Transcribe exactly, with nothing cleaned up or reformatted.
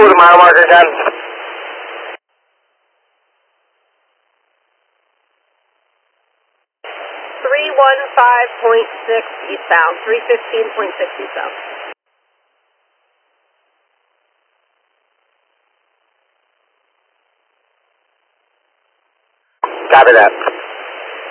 with a mile marker gun. three one five point six eastbound, three fifteen point six eastbound. Copy that.